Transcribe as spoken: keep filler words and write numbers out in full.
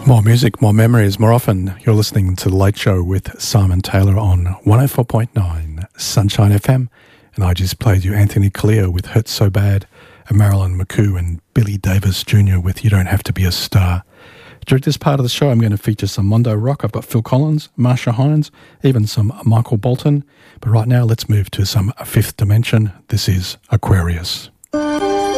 More music, more memories, more often. You're listening to The Late Show with Simon Taylor on one oh four point nine Sunshine F M. And I just played you Anthony Calleo with Hurt So Bad, and Marilyn McCoo and Billy Davis Junior with You Don't Have to Be a Star. During this part of the show, I'm going to feature some Mondo Rock. I've got Phil Collins, Marsha Hines, even some Michael Bolton. But right now, let's move to some Fifth Dimension. This is Aquarius.